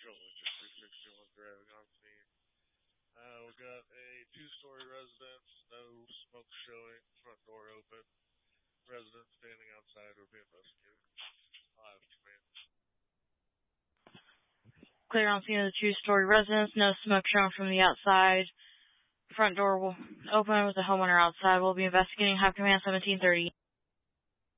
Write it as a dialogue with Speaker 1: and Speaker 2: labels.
Speaker 1: Just 361 driving on scene. We got a two-story residence, no smoke showing, front door open. Resident standing outside will be investigated. I'll have command.
Speaker 2: Clear on scene of the two-story residence, no smoke showing from the outside. Front door will open with the homeowner outside. We'll be investigating. Have command 1730.